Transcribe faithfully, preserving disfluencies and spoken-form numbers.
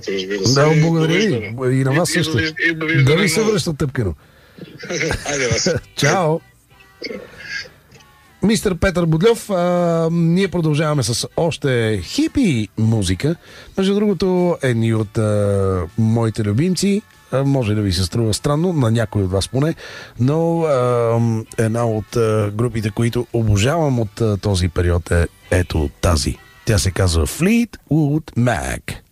Разбира се. Да, благодаря ви. Довиждане. И на вас И- също. И, и, и довиждане. Да ви се на- връща тъпкано. Айде, вас. Чао! Мистер Петър Бодлев, а, ние продължаваме с още хипи музика. Между другото, едни от а, моите любимци, а, може да ви се струва странно, на някой от вас поне, но а, една от а, групите, които обожавам от а, този период е ето тази. Тя се казва Fleetwood Mac.